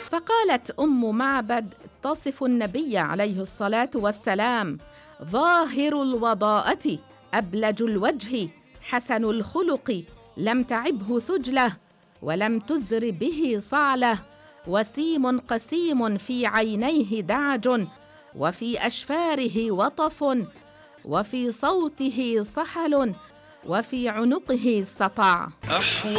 فقالت أم معبد تصف النبي عليه الصلاة والسلام: ظاهر الوضاءة، أبلج الوجه، حسن الخلق، لم تعبه ثجله، ولم تزر به صعله، وسيم قسيم في عينيه دعج، وفي أشفاره وطف، وفي صوته صحل، وفي عنقه سطع.